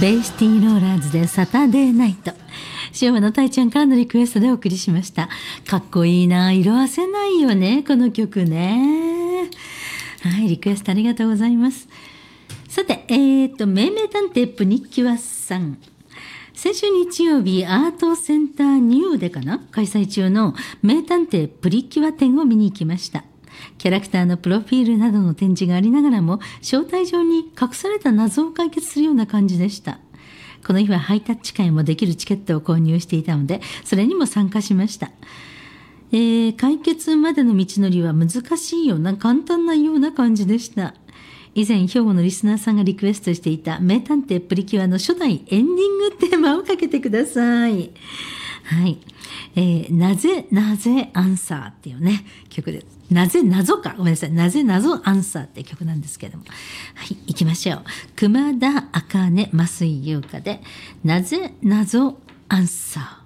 ベイシティローラーズでサタデーナイト。塩野たいちゃんからのリクエストでお送りしました。かっこいいな、色褪せないよね、この曲ね。はい、リクエストありがとうございます。さて、命名探偵プニキュアさん。先週日曜日、アートセンターニューでかな開催中の名探偵プリキュア展を見に行きました。キャラクターのプロフィールなどの展示がありながらも、招待状に隠された謎を解決するような感じでした。この日はハイタッチ会もできるチケットを購入していたので、それにも参加しました。解決までの道のりは難しいような簡単なような感じでした。以前兵庫のリスナーさんがリクエストしていた名探偵プリキュアの初代エンディングテーマをかけてください。はい、なぜアンサーっていうね曲です。なぜ謎かごめんなさい、なぜ謎アンサーっていう曲なんですけども、はい、行きましょう。熊田茜、増井優香でなぜ謎アンサー。